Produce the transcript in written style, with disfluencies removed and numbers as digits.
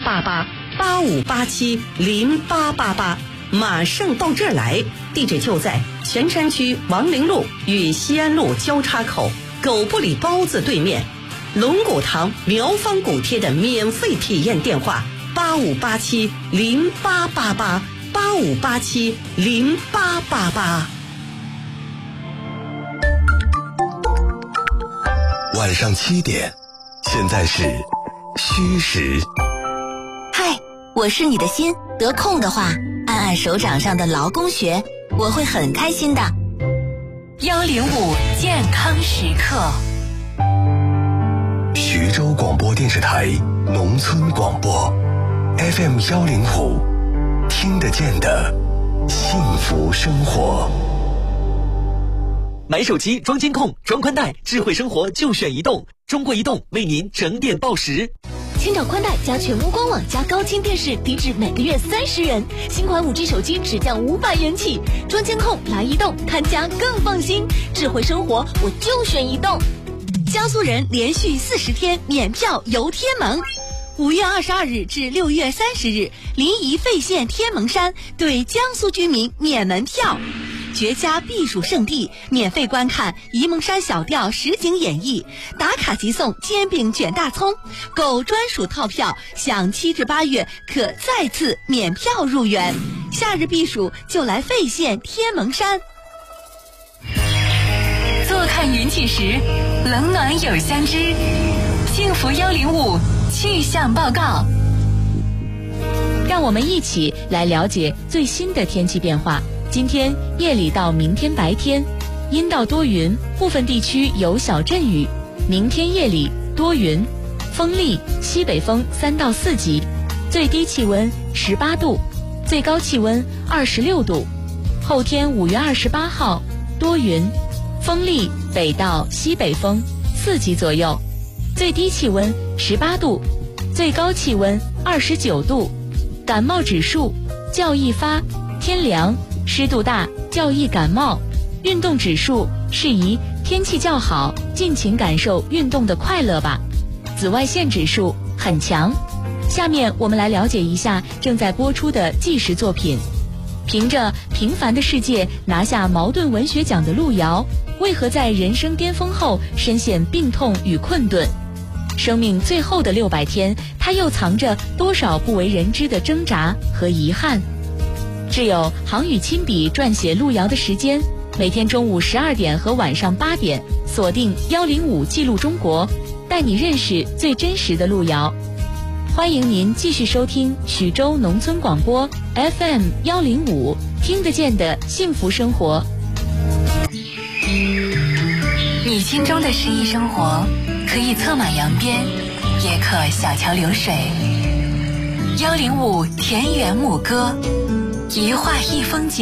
088885870888，马上到这儿来。地址就在泉山区王陵路与西安路交叉口狗不理包子对面，龙骨堂苗方骨贴的免费体验电话8587088885870888。 晚上7点，现在是虚时。 嗨，我是你的心，得空的话按按手掌上的劳宫穴，我会很开心的。 105健康时刻， 徐州广播电视台农村广播 FM 105，听得见的幸福生活。 买手机装监控、装宽带，智慧生活就选移动。中国移动为您整点报时。 千兆宽带加全屋官网加高清电视，低至每个月30元。新款5G 手机只降500元起。装监控来移动，看家更放心。智慧生活我就选移动。江苏人连续40天免票游天门。5月22日至6月30日，临沂费县天门山对江苏居民免门票。绝佳避暑胜地，免费观看沂蒙山小调实景演绎，打卡即送煎饼卷大葱，购专属套票享7至8月可再次免票入园。夏日避暑就来费县天门山。 坐看云起时，冷暖有相知。幸福105气象报告， 让我们一起来了解最新的天气变化。今天夜里到明天白天，阴到多云，部分地区有小阵雨。明天夜里多云，风力西北风3到4级，最低气温18度，最高气温26度。后天5月28号多云，风力北到西北风4级左右，最低气温18度，最高气温29度。感冒指数较易发，天凉湿度大较易感冒。运动指数适宜天气较好，尽情感受运动的快乐吧。紫外线指数很强。下面我们来了解一下正在播出的纪实作品。凭着《平凡的世界》拿下茅盾文学奖的路遥，为何在人生巅峰后深陷病痛与困顿？生命最后的600天，他又藏着多少不为人知的挣扎和遗憾？只有航宇亲笔撰写路遥的时间，每天中午12点和晚上8点，锁定105记录中国，带你认识最真实的路遥。欢迎您继续收听徐州农村广播 FM 105，听得见的幸福生活。 你心中的诗意生活，可以策马扬鞭，也可小桥流水。105田园牧歌，一画一风景。